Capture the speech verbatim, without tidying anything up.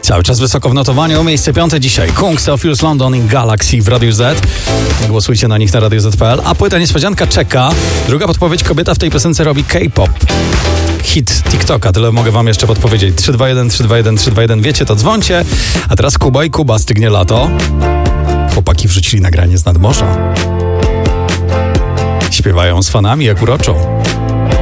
Cały czas wysoko w notowaniu, miejsce piąte dzisiaj. Kungs, Theophilus London i Galaxy w Radiu Z. Głosujcie na nich na radio zet kropka pe el. A płyta niespodzianka czeka. Druga podpowiedź, kobieta w tej piosence robi K-pop. Hit TikToka, tyle mogę wam jeszcze podpowiedzieć. trzy dwa jeden, trzy dwa jeden, trzy dwa jeden, wiecie to, dzwońcie. A teraz Kuba i Kuba, Stygnie lato. Chłopaki wrzucili nagranie z nadmorza. Śpiewają z fanami jak uroczą.